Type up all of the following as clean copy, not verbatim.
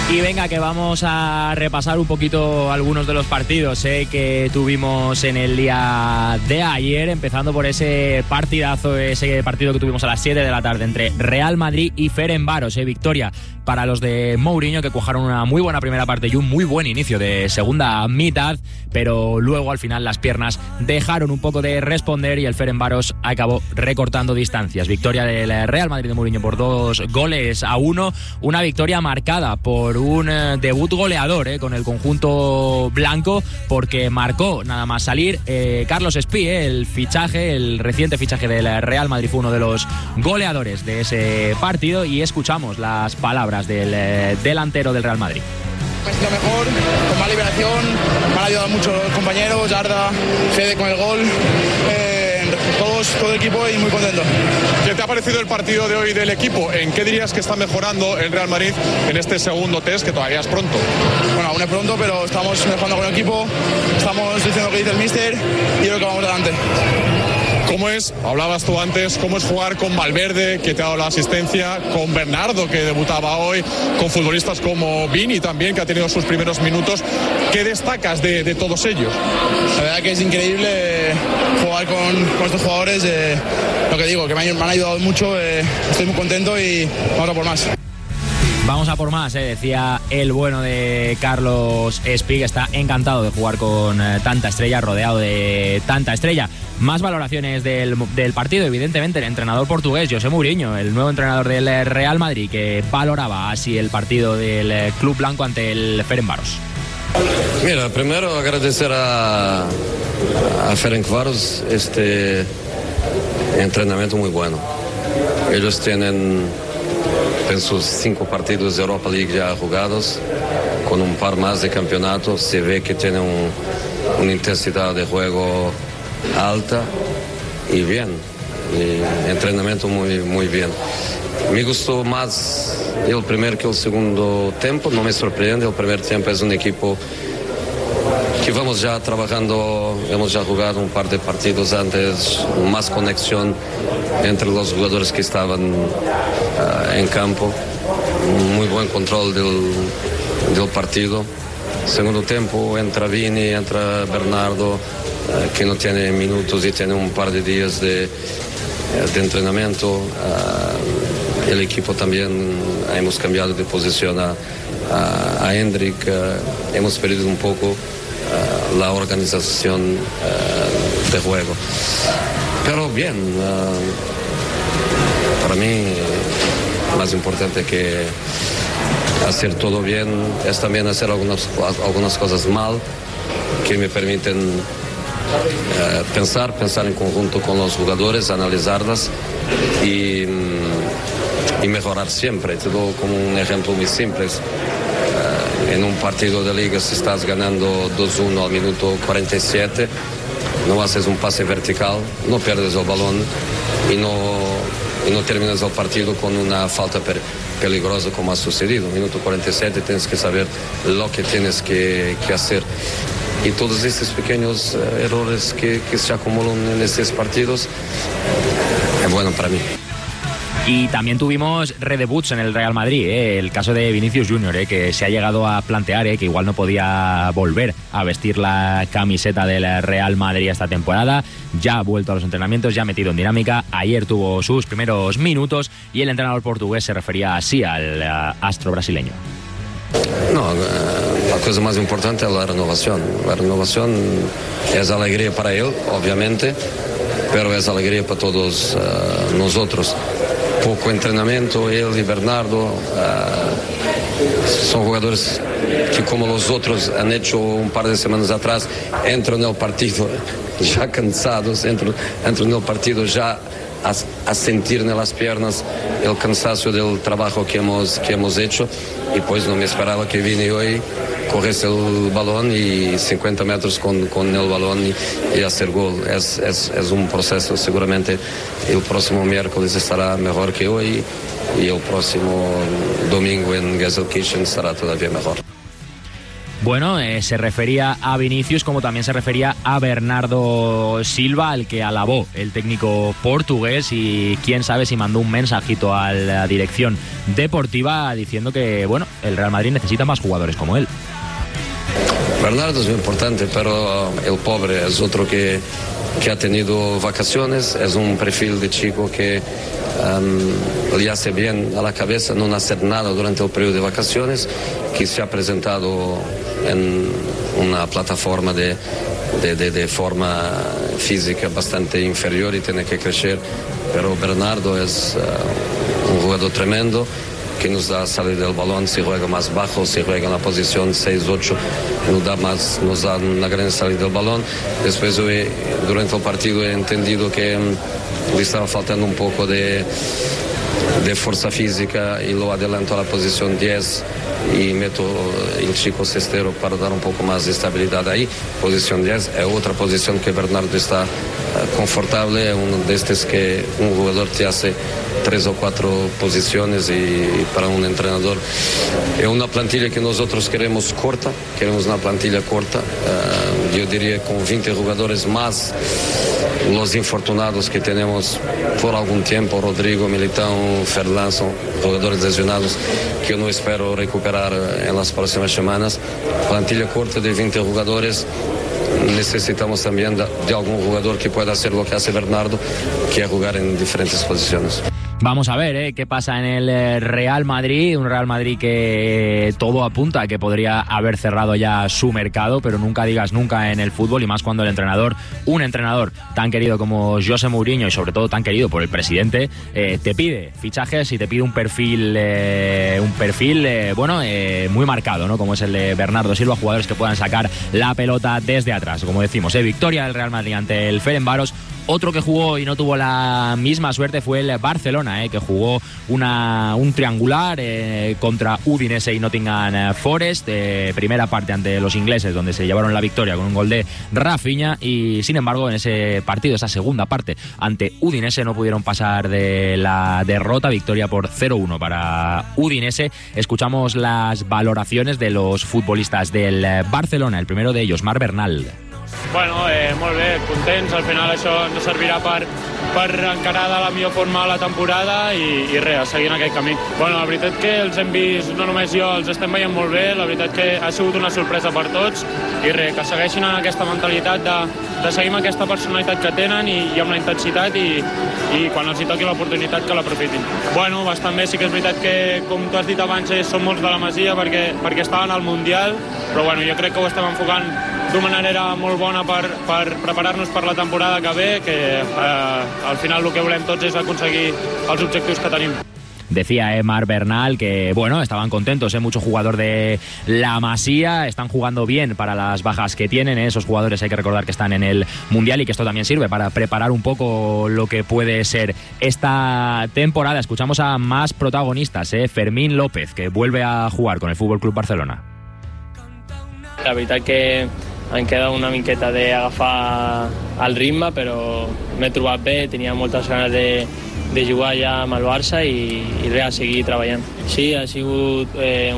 Y venga, que vamos a repasar un poquito algunos de los partidos que tuvimos en el día de ayer, empezando por ese partidazo, ese partido que tuvimos a las 7 de la tarde entre Real Madrid y Ferencváros. Victoria para los de Mourinho, que cuajaron una muy buena primera parte y un muy buen inicio de segunda mitad, pero luego al final las piernas dejaron un poco de responder y el Ferencváros acabó recortando distancias. Victoria del Real Madrid de Mourinho por 2-1, una victoria marcada por un debut goleador con el conjunto blanco, porque marcó nada más salir Carlos Espí, el reciente fichaje del Real Madrid, fue uno de los goleadores de ese partido, y escuchamos las palabras del delantero del Real Madrid. Me siento mejor, con más liberación, me han ayudado mucho los compañeros, Arda, Fede con el gol, todo el equipo, y muy contento. ¿Qué te ha parecido el partido de hoy del equipo? ¿En qué dirías que está mejorando el Real Madrid en este segundo test, que todavía es pronto? Bueno, aún es pronto, pero estamos mejorando con el equipo, estamos diciendo lo que dice el míster y creo que vamos adelante. ¿Cómo es, hablabas tú antes, cómo es jugar con Valverde, que te ha dado la asistencia, con Bernardo, que debutaba hoy, con futbolistas como Vini también, que ha tenido sus primeros minutos? ¿Qué destacas de todos ellos? La verdad que es increíble jugar con estos jugadores, lo que digo, que me han ayudado mucho, estoy muy contento y vamos a por más. Vamos a por más, decía el bueno de Carlos Espí, que está encantado de jugar con tanta estrella, rodeado de tanta estrella. Más valoraciones del partido, evidentemente, el entrenador portugués, José Mourinho, el nuevo entrenador del Real Madrid, que valoraba así el partido del club blanco ante el Ferencváros. Mira, primero agradecer a Ferencváros este entrenamiento muy bueno. Ellos tienen, pienso, 5 partidos de Europa League ya jugados, con un par más de campeonatos. Se ve que tienen una intensidad de juego alta y bien, y entrenamiento muy bien. Me gustó más el primer que el segundo tiempo, no me sorprende. El primer tiempo es un equipo que vamos ya trabajando, hemos ya jugado un par de partidos antes, más conexión entre los jugadores que estaban en campo, muy buen control del partido. Segundo tiempo entra Vini, entra Bernardo, que no tiene minutos y tiene un par de días de entrenamiento. El equipo también hemos cambiado de posición a Hendrik, hemos perdido un poco la organización de juego. Pero bien, para mí más importante que hacer todo bien es también hacer algunas cosas mal que me permiten pensar en conjunto con los jugadores, analizarlas y mejorar siempre. Te doy como un ejemplo muy simple. En un partido de liga, si estás ganando 2-1 al minuto 47, no haces un pase vertical, no pierdes el balón y no terminas el partido con una falta peligrosa como ha sucedido. Minuto 47 tienes que saber lo que tienes que hacer. Y todos estos pequeños errores que se acumulan en estos partidos es bueno para mí. Y también tuvimos redebuts en el Real Madrid, el caso de Vinicius Junior, que se ha llegado a plantear que igual no podía volver a vestir la camiseta del Real Madrid esta temporada. Ya ha vuelto a los entrenamientos, ya ha metido en dinámica. Ayer tuvo sus primeros minutos y el entrenador portugués se refería así al astro brasileño. No, la cosa más importante es la renovación. La renovación es alegría para él, obviamente, pero es alegría para todos nosotros. Poco entrenamiento, él y Bernardo son jugadores que, como los otros han hecho un par de semanas atrás, entran en el partido ya cansados, entran en el partido ya a sentir en las piernas el cansancio del trabajo que hemos hecho, y pues no me esperaba que vine hoy, coges el balón y 50 metros con el balón y hacer gol. Es un proceso. Seguramente el próximo miércoles estará mejor que hoy y el próximo domingo en Gelsenkirchen estará todavía mejor. Bueno, se refería a Vinicius como también se refería a Bernardo Silva, al que alabó el técnico portugués, y quién sabe si mandó un mensajito a la dirección deportiva diciendo que, bueno, el Real Madrid necesita más jugadores como él. Bernardo es muy importante, pero el pobre es otro que ha tenido vacaciones, es un perfil de chico que le hace bien a la cabeza no hacer nada durante el periodo de vacaciones, que se ha presentado en una plataforma de forma física bastante inferior y tiene que crecer, pero Bernardo es un jugador tremendo, que nos da salida del balón, si juega más bajo, si juega en la posición 6-8, nos da una gran salida del balón. Después durante el partido he entendido que le estaba faltando un poco de fuerza física y lo adelanto a la posición 10 y meto el chico cestero para dar un poco más de estabilidad ahí. Posición 10 es otra posición que Bernardo está confortable, uno de estos que un jugador te hace 3 o 4 posiciones, y para un entrenador es una plantilla que nosotros queremos una plantilla corta, yo diría con 20 jugadores más los infortunados que tenemos por algún tiempo, Rodrigo, Militão, Ferland, son jugadores lesionados que yo no espero recuperar en las próximas semanas. Plantilla corta de 20 jugadores. Necesitamos también de algún jugador que pueda hacer lo que hace Bernardo, que es jugar en diferentes posiciones. Vamos a ver qué pasa en el Real Madrid, un Real Madrid que todo apunta a que podría haber cerrado ya su mercado, pero nunca digas nunca en el fútbol, y más cuando el entrenador, un entrenador tan querido como José Mourinho y sobre todo tan querido por el presidente, te pide fichajes y te pide un perfil muy marcado, ¿no? Como es el de Bernardo Silva, jugadores que puedan sacar la pelota desde atrás. Como decimos, victoria del Real Madrid ante el Ferencváros. Otro que jugó y no tuvo la misma suerte fue el Barcelona, que jugó un triangular contra Udinese y Nottingham Forest, primera parte ante los ingleses, donde se llevaron la victoria con un gol de Rafinha, y sin embargo en ese partido, esa segunda parte ante Udinese, no pudieron pasar de la derrota. Victoria por 0-1 para Udinese. Escuchamos las valoraciones de los futbolistas del Barcelona, el primero de ellos, Marc Bernal. Bueno, molt bé, contents, al final això ens servirà per encarar de la millor forma la temporada i res, seguint aquest camí. Bueno, la veritat que els hem vist, no només jo, els estem veient molt bé, la veritat que ha sigut una sorpresa per tots, i res, que segueixin en aquesta mentalitat de seguir amb aquesta personalitat que tenen i amb la intensitat, i quan els hi toqui l'oportunitat que l'aprofitin. Bueno, bastant bé, sí que és veritat que, com tu has dit abans, són molts de la Masia perquè estaven al Mundial, però bueno, jo crec que ho estem enfocant d'una manera molt bona per preparar-nos per la temporada que ve, que al final el que volem tots és aconseguir els objectius que tenim. Decía Marc Bernal que, bueno, estaban contentos, mucho jugador de la Masía, están jugando bien para las bajas que tienen, esos jugadores hay que recordar que están en el Mundial, y que esto también sirve para preparar un poco lo que puede ser esta temporada. Escuchamos a más protagonistas, Fermín López, que vuelve a jugar con el FC Barcelona. La veritat que em queda una miqueta d'agafar el ritme, però m'he trobat bé, tenia moltes ganes de jugar ja amb el Barça i res, a seguir treballant. Sí, ha sigut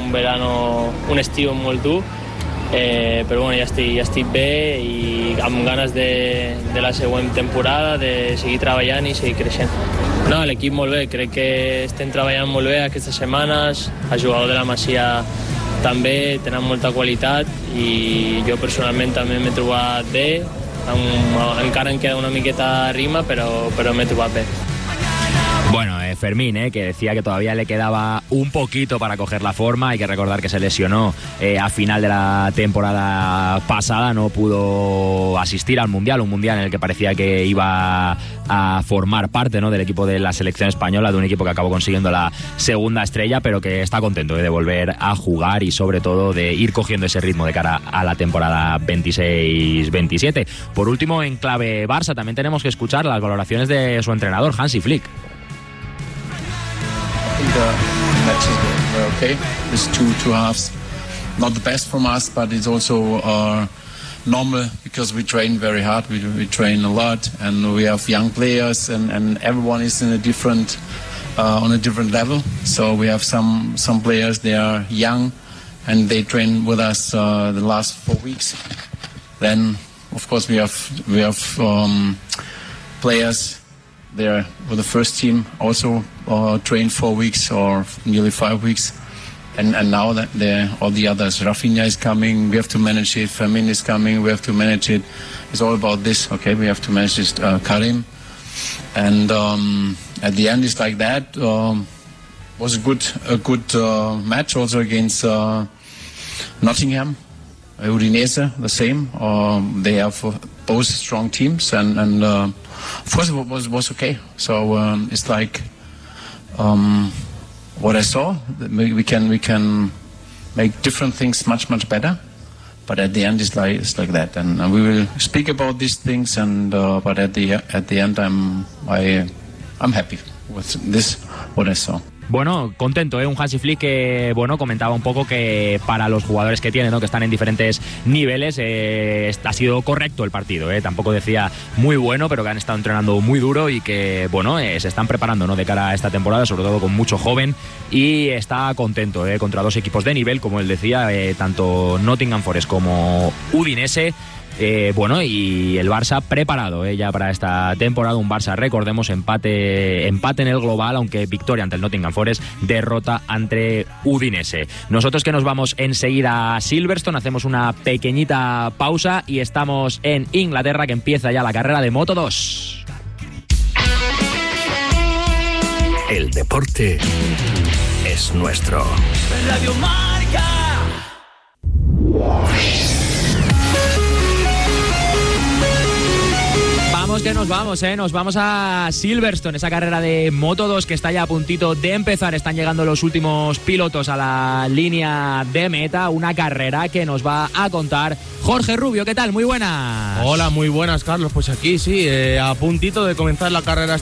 un estiu molt dur, però bueno, ja estic bé i amb ganes de la següent temporada, de seguir treballant i seguir creixent. No, l'equip molt bé, crec que estem treballant molt bé aquestes setmanes, el jugador de la Masia també tenen molta qualitat i jo personalment també m'he trobat bé, encara em queda una miqueta de ritme, però m'he trobat bé. Bueno, Fermín, que decía que todavía le quedaba un poquito para coger la forma. Hay que recordar que se lesionó a final de la temporada pasada, no pudo asistir al Mundial, un Mundial en el que parecía que iba a formar parte, ¿no?, del equipo de la selección española, de un equipo que acabó consiguiendo la segunda estrella, pero que está contento de volver a jugar y sobre todo de ir cogiendo ese ritmo de cara a la temporada 26-27. Por último, en clave Barça, también tenemos que escuchar las valoraciones de su entrenador, Hansi Flick. The matches were okay. It's two halves. Not the best from us, but it's also normal because we train very hard. We train a lot, and we have young players, and everyone is in a different on a different level. So we have some players, they are young, and they train with us the last 4 weeks. Then, of course, we have players there with the first team also train 4 weeks or nearly 5 weeks. And now that all the others, Rafinha is coming, we have to manage it, Firmino is coming, we have to manage it. It's all about this, okay? We have to manage this, Karim. And at the end, it's like that. Was a good match also against Nottingham. Udinese, the same. They have both strong teams, and of course it was okay. So it's like what I saw. We can make different things much better, but at the end it's like that. And we will speak about these things. And but at the end I'm happy with this what I saw. Bueno, contento, un Hansi Flick que, bueno, comentaba un poco que para los jugadores que tiene, ¿no?, que están en diferentes niveles, ha sido correcto el partido, tampoco decía muy bueno, pero que han estado entrenando muy duro y que, bueno, se están preparando, ¿no?, de cara a esta temporada, sobre todo con mucho joven, y está contento, contra dos equipos de nivel, como él decía, tanto Nottingham Forest como Udinese. Bueno, y el Barça preparado ya para esta temporada. Un Barça, recordemos, empate en el global, aunque victoria ante el Nottingham Forest, derrota ante Udinese. Nosotros que nos vamos enseguida a Silverstone, hacemos una pequeñita pausa y estamos en Inglaterra, que empieza ya la carrera de Moto 2. El deporte es nuestro. Radio Marca. Que nos vamos a Silverstone, esa carrera de Moto 2 que está ya a puntito de empezar. Están llegando los últimos pilotos a la línea de meta, una carrera que nos va a contar Jorge Rubio. ¿Qué tal? Muy buenas. Hola, muy buenas, Carlos. Pues aquí sí, a puntito de comenzar la carrera